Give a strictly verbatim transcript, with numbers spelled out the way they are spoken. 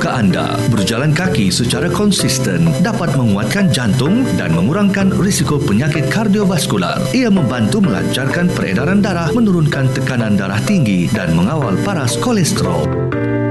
suka anda. Berjalan kaki secara konsisten dapat menguatkan jantung dan mengurangkan risiko penyakit kardiovaskular. Ia membantu melancarkan peredaran darah, menurunkan tekanan darah tinggi dan mengawal paras kolesterol.